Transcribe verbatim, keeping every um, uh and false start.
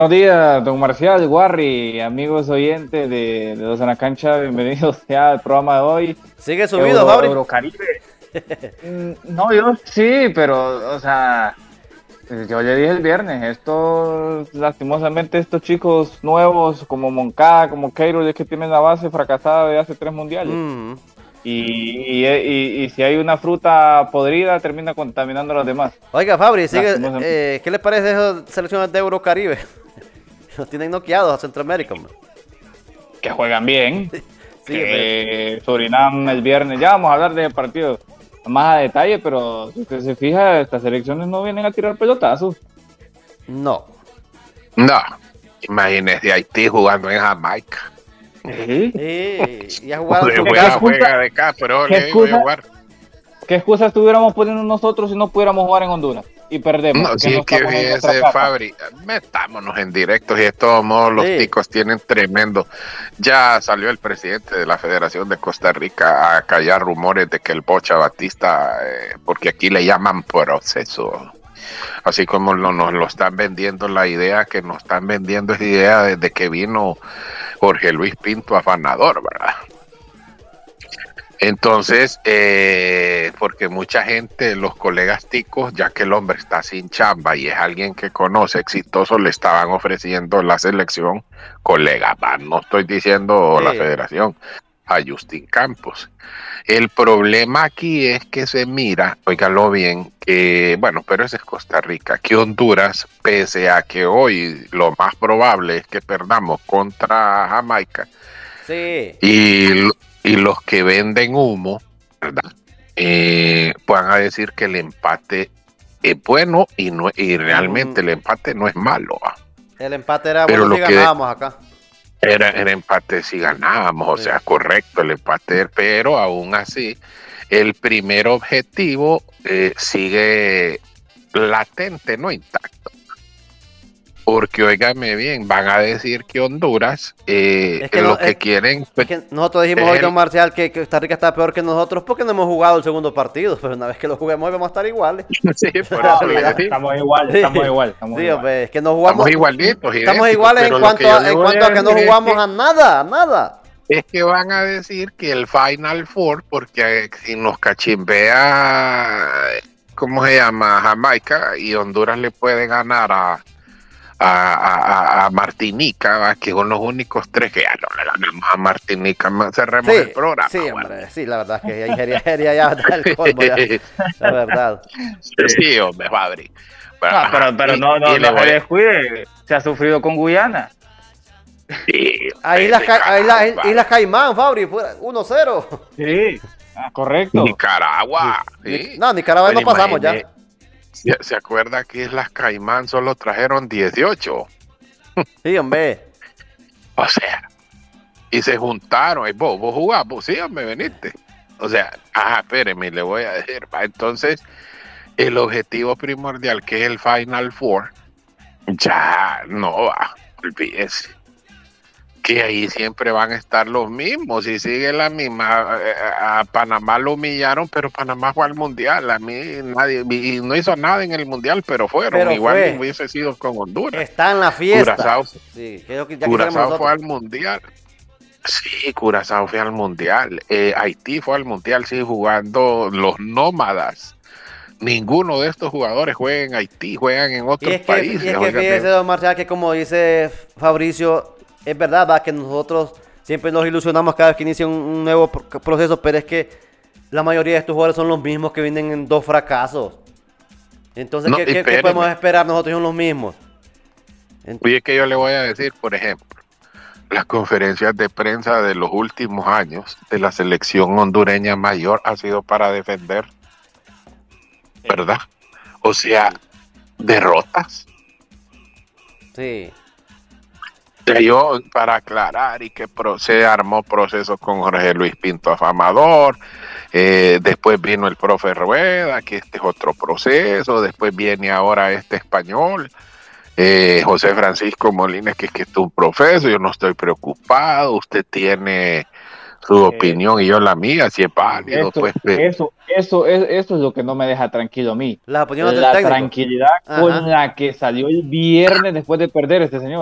Buenos días, don Marcial, Warri, amigos oyentes de, de Los en la Cancha, bienvenidos ya al programa de hoy, Sigue subido, Euro, Fabri. Eurocaribe. Mm, No, yo sí, pero, o sea, yo le dije el viernes, esto, lastimosamente, estos chicos nuevos como Moncada, como Keiro, es que tienen la base fracasada de hace tres mundiales. Mm. Y, y, y- y si hay una fruta podrida, termina contaminando a los demás, Oiga, Fabri, sigue, lastimosamente. eh, ¿qué le parece esas selecciones de Eurocaribe? Nos tienen noqueados a Centroamérica, hombre. Que juegan bien, Sigue, ve. que Surinam el viernes, ya vamos a hablar de partido más a detalle, pero si usted se fija, estas selecciones no vienen a tirar pelotazos. No. No, imagínese Haití jugando en Jamaica. ¿Sí? Eh, y ha jugado en De su juega, casa. juega de acá, pero ¿Qué le digo yo, excusa, War. ¿Qué excusa estuviéramos poniendo nosotros si no pudiéramos jugar en Honduras? Y perdemos, No, porque si no es que estamos en nuestra fíjese, casa. Fabri, metámonos en directos y de todos modos los Sí. ticos tienen tremendo. Ya salió el presidente de la Federación de Costa Rica a callar rumores de que el Bocha Batista, eh, porque aquí le llaman proceso. Así como lo- nos lo están vendiendo, la idea que nos están vendiendo es la idea desde que vino Jorge Luis Pinto afanador, ¿verdad? Entonces, eh, porque mucha gente, los colegas ticos, ya que el hombre está sin chamba y es alguien que conoce exitoso, le estaban ofreciendo la selección, colega, va, no estoy diciendo la Sí. federación, a Justin Campos. El problema aquí es que se mira, óigalo bien, que, bueno, pero ese es Costa Rica, que Honduras, pese a que hoy lo más probable es que perdamos contra Jamaica, Sí. y, y los que venden humo, ¿verdad? Eh, van a decir que el empate es bueno y, no, y realmente Mm. el empate no es malo. ¿va? El empate era Pero bueno lo si que- ganábamos acá. Era, era empate si ganábamos, o Sí. sea, correcto el empate, pero aún así el primer objetivo eh, sigue latente, no intacto. Porque, óigame bien, van a decir que Honduras eh, Es que lo no- que es- quieren... Es que nosotros dijimos es hoy, el- don Marcial, que, que Costa Rica está peor que nosotros porque no hemos jugado el segundo partido. Pero una vez que lo juguemos hoy vamos a estar iguales. Sí, por No, eso le estamos, digo. estamos igual, estamos igual, estamos Sí, igual. hombre, es que no jugamos. Estamos igualitos, Estamos idénticos, iguales en pero lo cuanto, que yo a, le en voy cuanto a que no decir es jugamos que- a nada, a nada. Es que van a decir que el Final Four, porque eh, si nos cachimbea, ¿cómo se llama? Jamaica y Honduras le puede ganar a, a, a- a Martinica, ¿va? Que son los únicos tres que ya no le ganamos a Martinica, ma- cerremos Sí, el programa. sí, bueno. hombre, sí, la verdad es que ahí sería, sería ya el colmo, ya, la verdad. Sí, hombre, Fabri. Pero, No, pero, ajá, pero y- no, no, y le no se voy a- descuide, se ha sufrido con Guyana. sí, Ahí hombre, las, ca- ahí las, Nicaragua, ahí las Caimán, Fabri, fuera uno cero. Sí, ah, correcto. Nicaragua, Ni- sí. No, Nicaragua Pero no pasamos ya. imagine- ¿Se, se acuerda que Islas Caimán solo trajeron dieciocho? Sí, hombre. O sea, y se juntaron. Y vos, vos jugás, vos sí, me veniste. O sea, ajá, espéreme, le voy a decir. va, Entonces, el objetivo primordial, que es el Final Four, ya no va, olvídese. Que ahí siempre van a estar los mismos y sigue la misma. eh, A Panamá lo humillaron, pero Panamá fue al mundial. A mí nadie, y no hizo nada en el mundial, pero fueron. Pero Igual fue. que hubiese sido con Honduras. Está en la fiesta. Curazao, Sí, creo que ya quisiéramos Curazao fue al nosotros. mundial. Sí, Curazao fue al mundial. Eh, Haití fue al mundial, sí, jugando los nómadas. Ninguno de estos jugadores juega en Haití, juegan en Y otros es que, países. y es que óigame. fíjese, don Marcial, que como dice Fabricio, es verdad, va, que nosotros siempre nos ilusionamos cada vez que inicia un, un nuevo pro- proceso, pero es que la mayoría de estos jugadores son los mismos que vienen en dos fracasos. Entonces, No, ¿qué, qué- qué espéreme. podemos esperar? Nosotros son los mismos. Ent- Oye, que yo le voy a decir, por ejemplo, las conferencias de prensa de los últimos años de la selección hondureña mayor ha sido para defender, ¿verdad? O sea, derrotas. Sí. O sea, yo, para aclarar, y que pro- se armó proceso con Jorge Luis Pinto Afamador, eh, después vino el profe Rueda, que este es otro proceso, después viene ahora este español, eh, José Francisco Molina, que es que es un proceso, yo no estoy preocupado, usted tiene su Eh, opinión y yo la mía, si es válido, Eso, pues. pe- eso, eso, es, eso es lo que no me deja tranquilo a mí. Las opiniones del La técnico. tranquilidad Ajá. con la que salió el viernes después de perder este señor.